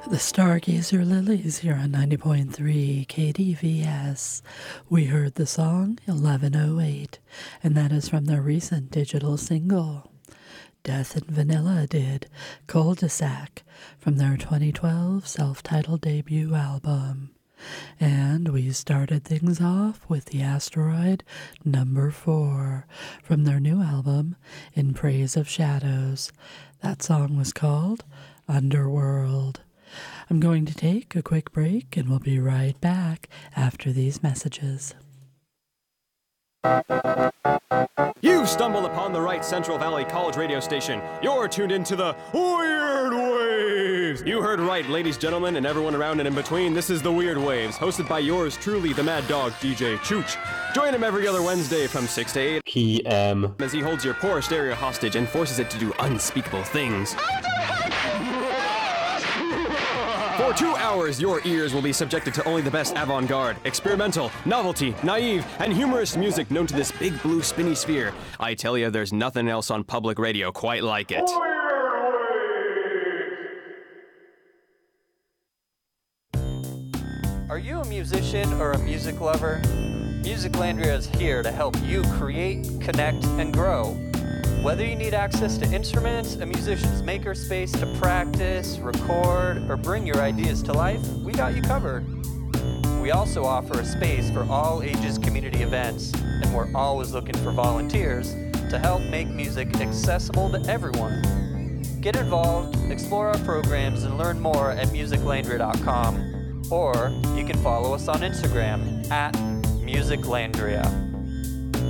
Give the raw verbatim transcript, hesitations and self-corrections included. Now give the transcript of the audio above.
The Stargazer Lilies here on ninety point three K D V S. We heard the song eleven oh eight, and that is from their recent digital single. Death and Vanilla did Cul-de-sac from their twenty twelve self-titled debut album. And we started things off with The Asteroid number four from their new album, In Praise of Shadows. That song was called Underworld. I'm going to take a quick break and we'll be right back after these messages. You've stumbled upon the right Central Valley College radio station. You're tuned into the Weird Waves. You heard right, ladies, gentlemen, and everyone around and in between. This is the Weird Waves, hosted by yours truly, the Mad Dog, D J Chooch. Join him every other Wednesday from six to eight P M as he holds your poor stereo hostage and forces it to do unspeakable things. For two hours, your ears will be subjected to only the best avant-garde, experimental, novelty, naive, and humorous music known to this big blue spinny sphere. I tell you, there's nothing else on public radio quite like it. Are you a musician or a music lover? Musiclandria is here to help you create, connect, and grow. Whether you need access to instruments, a musician's makerspace to practice, record, or bring your ideas to life, we got you covered. We also offer a space for all ages community events, and we're always looking for volunteers to help make music accessible to everyone. Get involved, explore our programs, and learn more at musiclandria dot com, or you can follow us on Instagram at musiclandria.